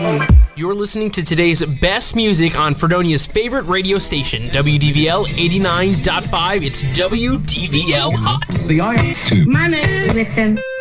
You're listening to today's best music on Fredonia's favorite radio station, WDVL 89.5. It's WDVL Hot. The I2. My name is with them.